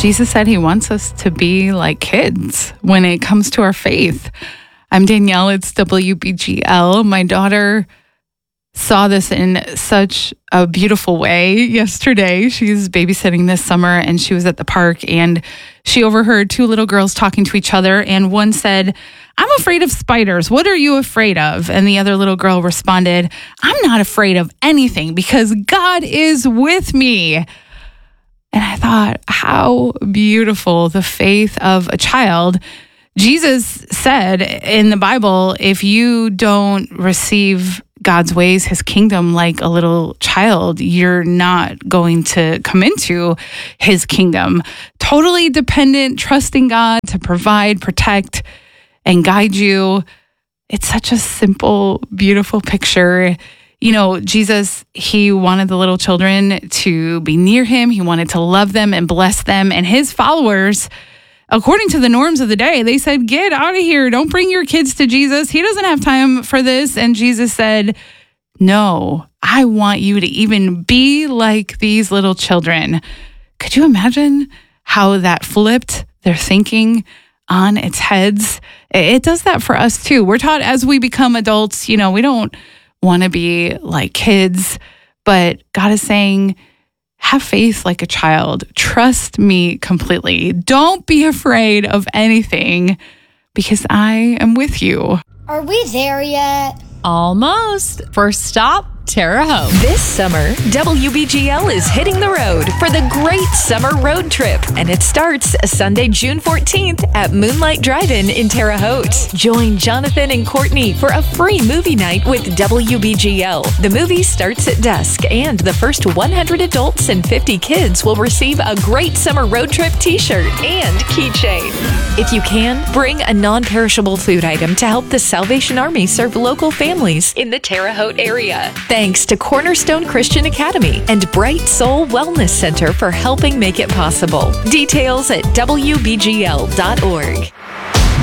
Jesus said he wants us to be like kids when it comes to our faith. I'm Danielle. It's WBGL. My daughter saw this in such a beautiful way yesterday. She's babysitting this summer, and she was at the park, and she overheard two little girls talking to each other, and one said, "I'm afraid of spiders. What are you afraid of?" And the other little girl responded, "I'm not afraid of anything because God is with me." And I thought, how beautiful the faith of a child. Jesus said in the Bible, if you don't receive God's ways, his kingdom, like a little child, you're not going to come into his kingdom. Totally dependent, trusting God to provide, protect, and guide you. It's such a simple, beautiful picture. You know, Jesus, he wanted the little children to be near him. He wanted to love them and bless them. And his followers, according to the norms of the day, they said, "Get out of here. Don't bring your kids to Jesus. He doesn't have time for this." And Jesus said, "No, I want you to even be like these little children." Could you imagine how that flipped their thinking on its heads? It does that for us too. We're taught as we become adults, we don't want to be like kids, but God is saying, have faith like a child. Trust me completely. Don't be afraid of anything because I am with you. Are we there yet? Almost. First stop, Terre Haute. This summer, WBGL is hitting the road for the Great Summer Road Trip, and it starts Sunday, June 14th at Moonlight Drive-In in Terre Haute. Join Jonathan and Courtney for a free movie night with WBGL. The movie starts at dusk, and the first 100 adults and 50 kids will receive a Great Summer Road Trip t-shirt and keychain. If you can, bring a non-perishable food item to help the Salvation Army serve local families in the Terre Haute area. Thanks to Cornerstone Christian Academy and Bright Soul Wellness Center for helping make it possible. Details at WBGL.org.